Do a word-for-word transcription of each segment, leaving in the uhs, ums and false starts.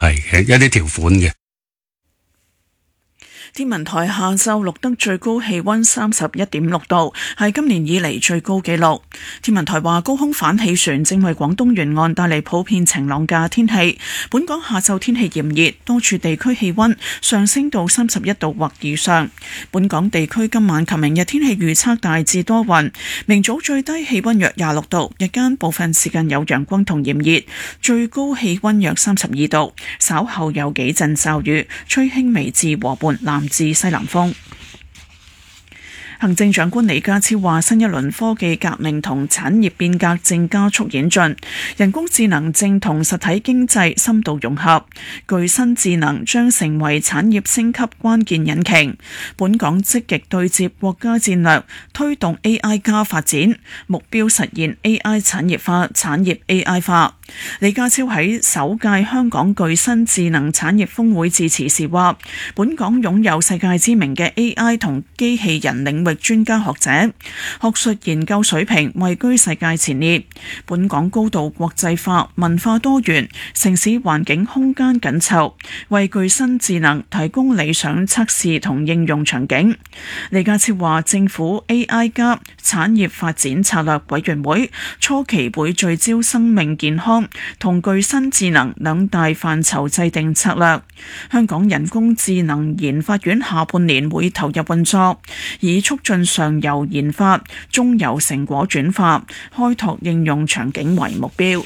題嘅一啲條款嘅。 天文台下晝錄得最高氣溫三十一點六度，係今年以嚟最高紀錄。天文台話，高空反氣旋正為廣東沿岸帶嚟普遍晴朗嘅天氣。本港下晝天氣炎熱，多處地區氣溫上升到三十一度或以上。本港地區今晚及明日天氣預測大致多雲，明早最低氣溫約廿六度，日間部分時間有陽光同炎熱，最高氣溫約三十二度。稍後有幾陣驟雨，吹輕微至和緩南至西南風。行政長官李家超話，新一輪科技革命同產業變革正加速演進，人工智能正同實體經濟深度融合，具身智能將成為產業升級關鍵引擎。本港積極對接國家戰略，推動 A I 加發展，目標實現 A I 產業化、產業 A I 化。李家超喺首屆香港具身智能產業峰會致辭時話，本港擁有世界知名嘅 A I 同機器人領域專家學者，學術研究水平位居世界前列。本港高度國際化，文化多元，城市環境空間緊湊，為具身智能提供理想測試同應用場景。李家超話，政府 A I 加產業發展策略委員會初期會聚焦生命健康同具身智能兩大範疇制定策略。香港人工智能研發院下半年會投入運作，以促進上游研發、中游成果轉化、開拓應用場景為目標。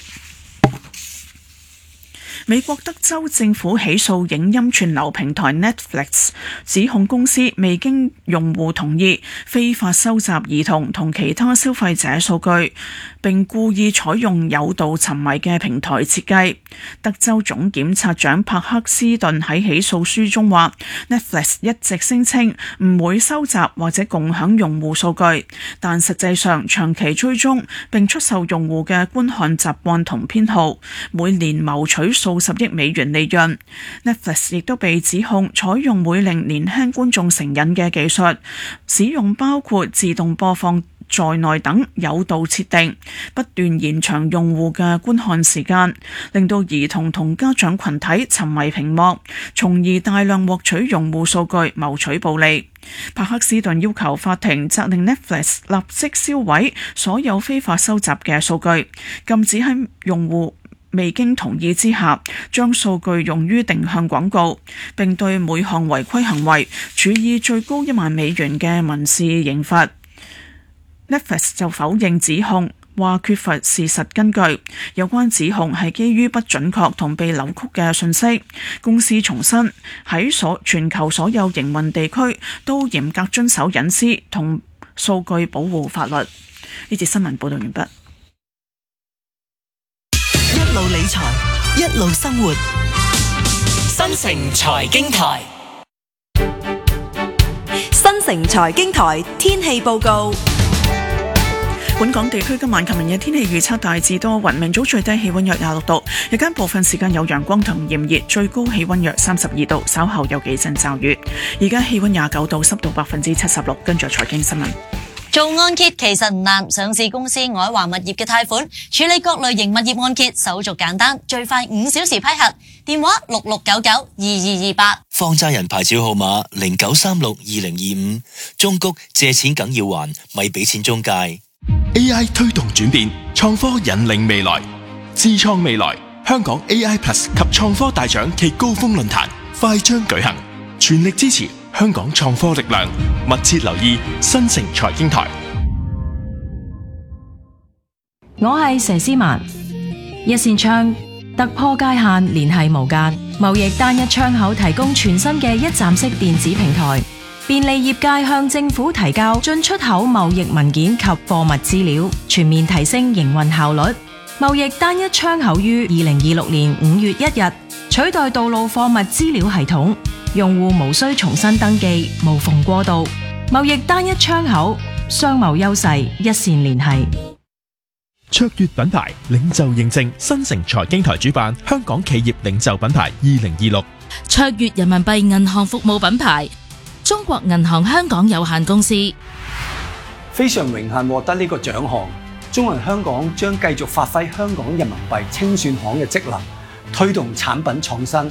美國德州政府起訴影音串流平台 Netflix， 指控公司未經用戶同意非法收集兒童同其他消費者數據，並故意採用誘導沉迷嘅平台設計。德州總檢察長帕克斯頓喺起訴書中話， Netflix 一直聲稱唔會收集或者共享用戶數據，但實際上長期追蹤並出售用戶嘅觀看習慣同偏好，每年謀取數十億美元利潤。Netflix 亦都被指控採用會令年輕觀眾成癮嘅技術，使用包括自動播放在內等誘導設定，不斷延長用戶嘅觀看時間，令到兒童同家長群體沉迷屏幕，從而大量獲取用戶數據，謀取暴利。帕克斯頓要求法庭責令 Netflix 立即銷毀所有非法收集嘅數據，禁止喺用戶未經同意之下將數據用於定向廣告，並對每項違規行為處以最高一萬美元嘅民事刑罰。Netflix 就否認指控，話缺乏事實根據，有關指控係基於不準確同被扭曲嘅信息。公司重申喺所全球所有營運地區都嚴格遵守隱私同數據保護法律。呢節新聞報道完畢。 一路理財，一路生活，新城財經台。新城財經台天氣報告。 本港地區今晚及明日天氣預測大致多雲，明早最低氣溫約廿六度，日間部分時間有陽光同炎熱，最高氣溫約三十二度，稍後有幾陣驟雨。而家氣溫廿九度，濕度百分之七十六。跟住財經新聞。 做按揭其實唔難，上市公司愛華物業嘅貸款處理各類型物業按揭手續簡單，最快五小時批核。電話六六九九二二二八。 放債人牌照號碼零九三六二零二五。中谷借錢梗要還，咪俾錢中介。 A I 推動轉變，創科引領未來，智創未來。香港 A I Plus 及創科大獎暨高峰論壇快將舉行，全力支持香港創科力量，密切留意新城財經台。 我係佘詩曼，一線窗突破界限，聯繫無間，貿易單一窗口提供全新嘅一站式電子平台，便利業界向政府提交進出口貿易文件及貨物資料，全面提升營運效率。貿易單一窗口於二零二六年五月一日取代道路貨物資料系統，用戶無需重新登記，無縫過渡。貿易單一窗口，商貿優勢一線聯繫。 卓越品牌領袖認證，新城財經台主辦香港企業領袖品牌二零二六。 卓越人民幣銀行服務品牌中國銀行香港有限公司。 非常榮幸獲得呢個獎項，中銀香港將繼續發揮香港人民幣清算行嘅職能，推動產品創新。